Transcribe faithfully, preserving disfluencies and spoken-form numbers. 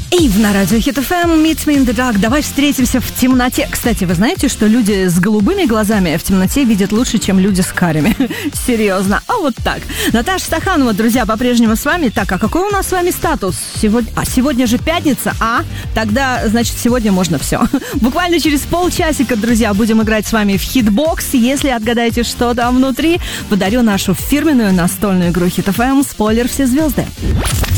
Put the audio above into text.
Ив на радио Хит эф эм, Meet Me in the Dark. Давай встретимся в темноте. Кстати, вы знаете, что люди с голубыми глазами в темноте видят лучше, чем люди с карими? Серьезно. А вот так. Наташа Стаханова, друзья, по-прежнему с вами. Так, а какой у нас с вами статус? Сегодня... А, сегодня же пятница, а? Тогда, значит, сегодня можно все. Буквально через полчасика, друзья, будем играть с вами в Хитбокс. Если отгадаете, что там внутри, подарю нашу фирменную настольную игру Хит эф эм «Спойлер все звезды».